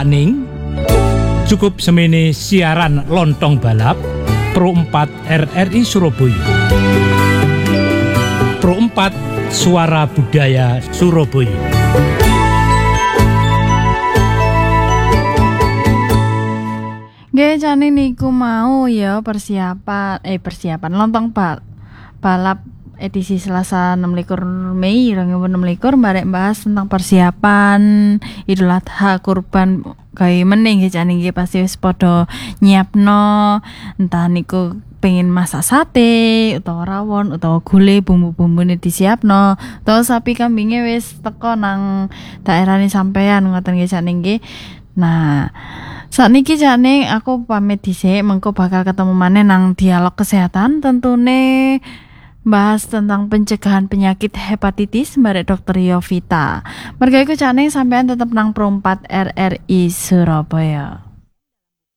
Cakning. Cukup semene siaran lontong balap Pro 4 RRI Surabaya. Pro 4 Suara Budaya Surabaya. Nggih jane niku mau ya persiapan lontong balap edisi Selasa 26 Mei 2026 barek bahas tentang persiapan Idul Adha kurban gawe meneh nggih jane nggih pasti wis padha nyiapno entah niku pengen masak sate utawa rawon utawa gulai bumbu-bumbune disiapno utawa sapi kambinge wis teko nang daerahne sampean ngoten nggih jane nggih. Nah, sakniki jane aku pamit dhisik mengko bakal ketemu maneh nang dialog kesehatan tentune bahas tentang pencegahan penyakit hepatitis bareng Dr. Yovita. Merga iku jane sampean tetep nang Pro 4 RRI Surabaya.